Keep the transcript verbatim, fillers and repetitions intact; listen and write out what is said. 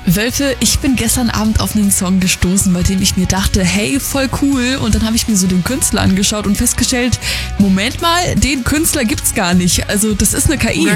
Wölfe, ich bin gestern Abend auf einen Song gestoßen, bei dem ich mir dachte, hey, voll cool. Und dann habe ich mir so den Künstler angeschaut und festgestellt, Moment mal, den Künstler gibt's gar nicht. Also das ist eine K I.